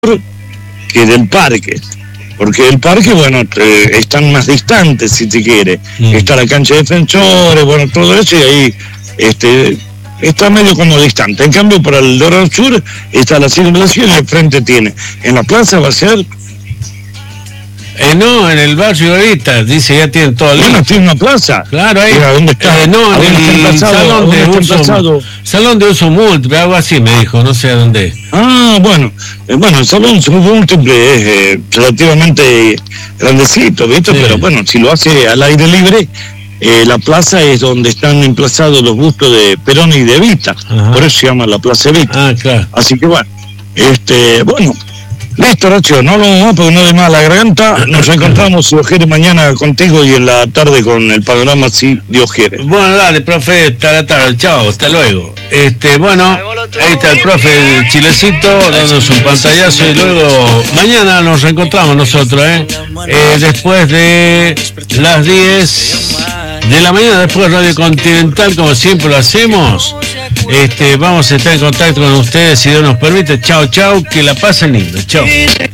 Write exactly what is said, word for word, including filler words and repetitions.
que del parque. Porque el parque, bueno, eh, están más distantes, si se quiere. Mm. Está la cancha de defensores, bueno, todo eso, y ahí este, está medio como distante. En cambio, para el Dorado Sur está la circulación y el frente tiene. En la plaza va a ser... Eh, no, en el barrio ahorita, dice, ya tienen todo listo. Bueno, tiene una plaza. Claro, ahí. Mira, ¿dónde está? Eh, no, en el, el salón de uso, salón de uso múltiple, algo así me dijo, no sé a dónde. Ah, bueno, eh, bueno, el salón de uso múltiple es eh, relativamente grandecito, ¿viste? Sí. Pero bueno, si lo hace al aire libre, eh, la plaza es donde están emplazados los bustos de Perón y de Evita. Ajá. Por eso se llama la Plaza Evita. Ah, claro. Así que bueno, este, bueno. Listo, Racho, no lo vamos porque no de más la garganta. Nos encontramos, si Dios quiere, mañana contigo y en la tarde con el panorama, si Dios quiere. Bueno, dale, profe, hasta la tarde, chao, hasta luego. Este, bueno, ahí está el profe el Chilecito, dándonos un pantallazo y luego mañana nos reencontramos nosotros, ¿eh? eh después de las diez de la mañana, después de Radio Continental, como siempre lo hacemos. Este, vamos a estar en contacto con ustedes si Dios nos permite. Chao, chao, que la pasen lindo. Chao.